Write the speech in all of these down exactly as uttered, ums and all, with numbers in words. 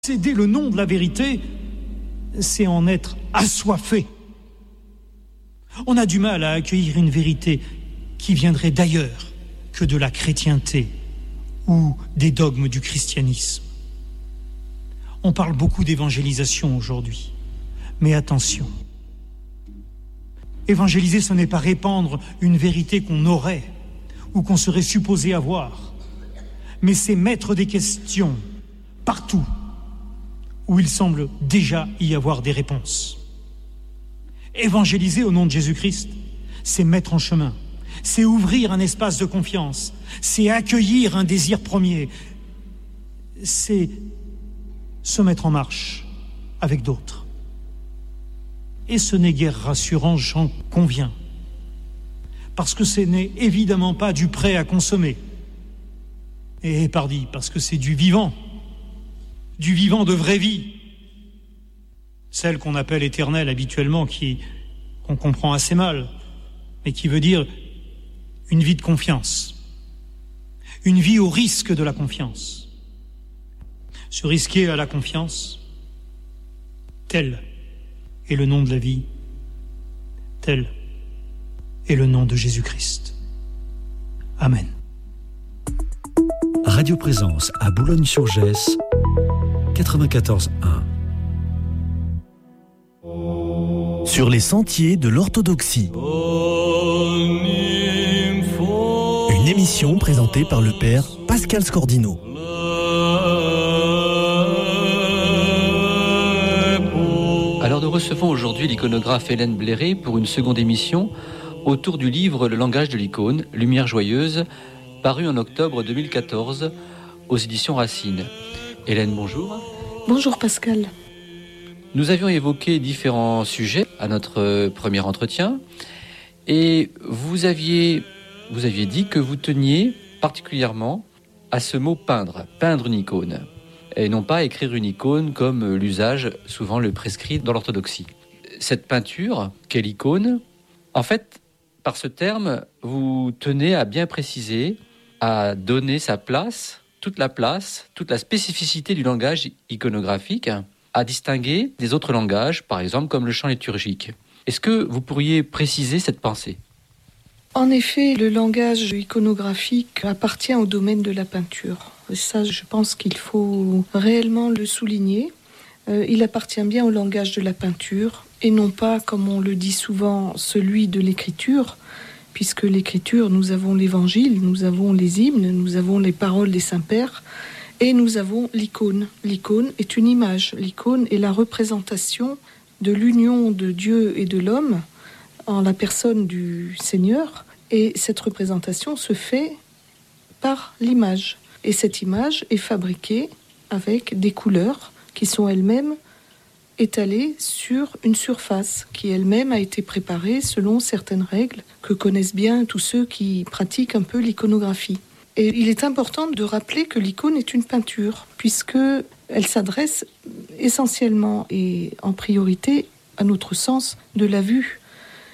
Posséder le nom de la vérité, c'est en être assoiffé. On a du mal à accueillir une vérité qui viendrait d'ailleurs que de la chrétienté ou des dogmes du christianisme. On parle beaucoup d'évangélisation aujourd'hui, mais attention. Évangéliser, ce n'est pas répandre une vérité qu'on aurait ou qu'on serait supposé avoir, mais c'est mettre des questions partout où il semble déjà y avoir des réponses. Évangéliser au nom de Jésus-Christ, c'est mettre en chemin, c'est ouvrir un espace de confiance, c'est accueillir un désir premier, c'est se mettre en marche avec d'autres. Et ce n'est guère rassurant, j'en conviens, parce que ce n'est évidemment pas du prêt à consommer. Et pardi, parce que c'est du vivant, du vivant de vraie vie, celle qu'on appelle éternelle habituellement, qui, qu'on comprend assez mal, mais qui veut dire une vie de confiance, une vie au risque de la confiance. Se risquer à la confiance, tel est le nom de la vie, tel est le nom de Jésus-Christ. Amen. Radio Présence à Boulogne-sur-Gesse, quatre-vingt-quatorze un. Sur les sentiers de l'orthodoxie. Une émission présentée par le père Pascal Scordino. Alors nous recevons aujourd'hui l'iconographe Hélène Bléré pour une seconde émission autour du livre Le langage de l'icône, Lumière joyeuse, paru en octobre deux mille quatorze aux éditions Racine. Hélène, bonjour. Bonjour Pascal. Nous avions évoqué différents sujets à notre premier entretien et vous aviez, vous aviez dit que vous teniez particulièrement à ce mot peindre, peindre une icône, et non pas écrire une icône comme l'usage souvent le prescrit dans l'orthodoxie. Cette peinture, qu'est l'icône, en fait, par ce terme, vous tenez à bien préciser, à donner sa place, toute la place, toute la spécificité du langage iconographique, à distinguer des autres langages, par exemple comme le chant liturgique. Est-ce que vous pourriez préciser cette pensée ? En effet, le langage iconographique appartient au domaine de la peinture. Et ça, je pense qu'il faut réellement le souligner. Euh, il appartient bien au langage de la peinture, et non pas, comme on le dit souvent, celui de l'écriture, puisque l'écriture, nous avons l'évangile, nous avons les hymnes, nous avons les paroles des saints-pères, et nous avons l'icône. L'icône est une image. L'icône est la représentation de l'union de Dieu et de l'homme en la personne du Seigneur. Et cette représentation se fait par l'image. Et cette image est fabriquée avec des couleurs qui sont elles-mêmes étalées sur une surface qui elle-même a été préparée selon certaines règles que connaissent bien tous ceux qui pratiquent un peu l'iconographie. Et il est important de rappeler que l'icône est une peinture, puisqu'elle s'adresse essentiellement et en priorité à notre sens de la vue,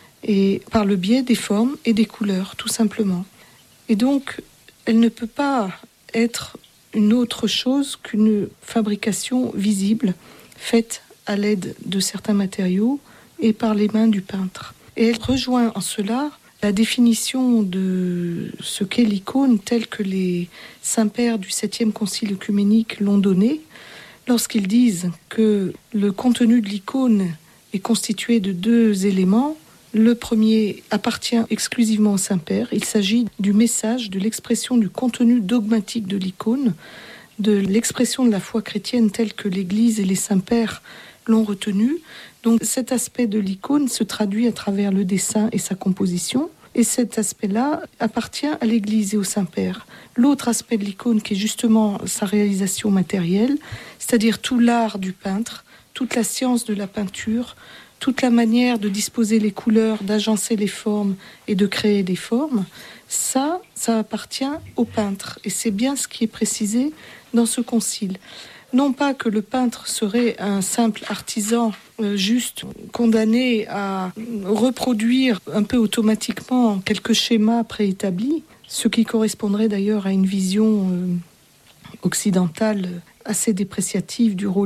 et par le biais des formes et des couleurs, tout simplement. Et donc, elle ne peut pas être une autre chose qu'une fabrication visible, faite à l'aide de certains matériaux et par les mains du peintre. Et elle rejoint en cela la définition de ce qu'est l'icône telle que les saints-pères du septième concile œcuménique l'ont donnée, lorsqu'ils disent que le contenu de l'icône est constitué de deux éléments. Le premier appartient exclusivement au Saint-Père. Il s'agit du message, de l'expression du contenu dogmatique de l'icône, de l'expression de la foi chrétienne telle que l'Église et les Saints-Pères l'ont retenue. Donc cet aspect de l'icône se traduit à travers le dessin et sa composition. Et cet aspect-là appartient à l'Église et au Saint-Père. L'autre aspect de l'icône, qui est justement sa réalisation matérielle, c'est-à-dire tout l'art du peintre, toute la science de la peinture, toute la manière de disposer les couleurs, d'agencer les formes et de créer des formes, ça, ça appartient au peintre. Et c'est bien ce qui est précisé dans ce concile. Non pas que le peintre serait un simple artisan euh, juste condamné à reproduire un peu automatiquement quelques schémas préétablis, ce qui correspondrait d'ailleurs à une vision euh, occidentale assez dépréciative du rôle